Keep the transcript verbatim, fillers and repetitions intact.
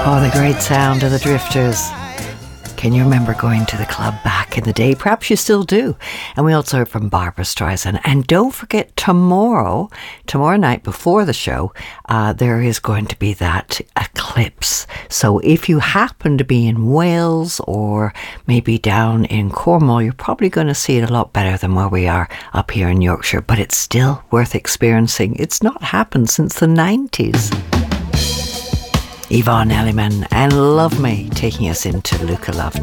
Oh, the great sound of the Drifters. Can you remember going to the club back in the day? Perhaps you still do. And we also heard from Barbra Streisand. And don't forget, tomorrow, tomorrow night before the show, uh, there is going to be that eclipse. So if you happen to be in Wales or maybe down in Cornwall, you're probably going to see it a lot better than where we are up here in Yorkshire. But it's still worth experiencing. It's not happened since the nineties. Yvonne Elliman and Love Me taking us into Luca Love